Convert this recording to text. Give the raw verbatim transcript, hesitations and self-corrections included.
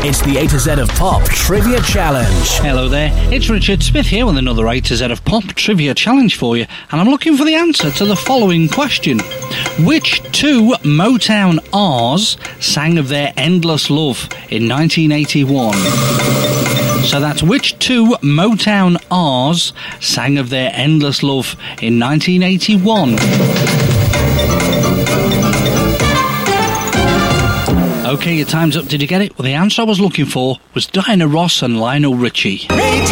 It's the A to Z of Pop Trivia Challenge. Hello there, it's Richard Smith here with another A to Z of Pop Trivia Challenge for you, and I'm looking for the answer to the following question. Which two Motown R's sang of their endless love in nineteen eighty-one? So that's which two Motown R's sang of their endless love in nineteen eighty-one? OK, your time's up. Did you get it? Well, the answer I was looking for was Diana Ross and Lionel Richie.